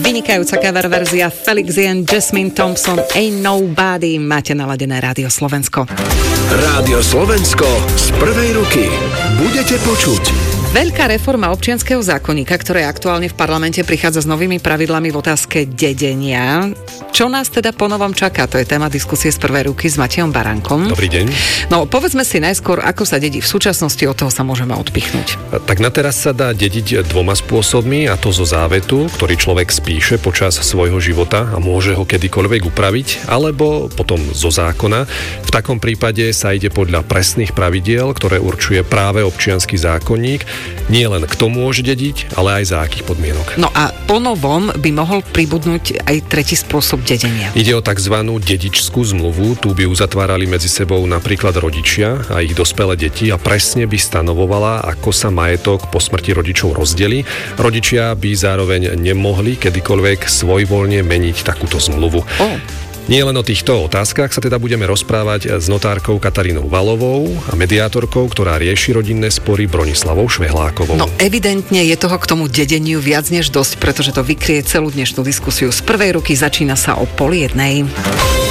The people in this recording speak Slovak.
Vynikajúca cover verzia Felix and Jasmine Thompson Ain't Nobody. Máte naladené Rádio Slovensko. Rádio Slovensko z prvej ruky. Budete počuť. Veľká reforma občianskeho zákonníka, ktoré aktuálne v parlamente prichádza s novými pravidlami v otázke dedenia. Čo nás teda po novom čaká? To je téma diskusie z prvej ruky s Matejom Baránkom. Dobrý deň. No, povedzme si najskôr, ako sa dedí v súčasnosti, od toho sa môžeme odpichnúť. Tak na teraz sa dá dediť dvoma spôsobmi, a to zo závetu, ktorý človek spíše počas svojho života a môže ho kedykoľvek upraviť, alebo potom zo zákona. V takom prípade sa ide podľa presných pravidiel, ktoré určuje práve občiansky zákonník. Nie len kto môže dediť, ale aj za akých podmienok. No a po novom by mohol pribudnúť aj tretí spôsob dedenia. Ide o tzv. Dedičskú zmluvu. Tu by uzatvárali medzi sebou napríklad rodičia a ich dospelé deti a presne by stanovovala, ako sa majetok po smrti rodičov rozdelí. Rodičia by zároveň nemohli kedykoľvek svojvoľne meniť takúto zmluvu. Nie len o týchto otázkach sa teda budeme rozprávať s notárkou Katarínou Valovou a mediátorkou, ktorá rieši rodinné spory, Bronislavou Švehlákovou. No evidentne je toho k tomu dedeniu viac než dosť, pretože to vykrie celú dnešnú diskusiu. Z prvej ruky začína sa o 12:30.